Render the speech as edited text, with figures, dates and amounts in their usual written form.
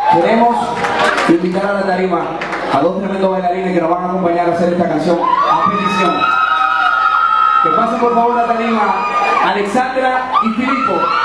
Queremos invitar a la tarima a dos tremendos bailarines que nos van a acompañar a hacer esta canción a petición. Que pasen por favor a la tarima Alexandra y Filipo.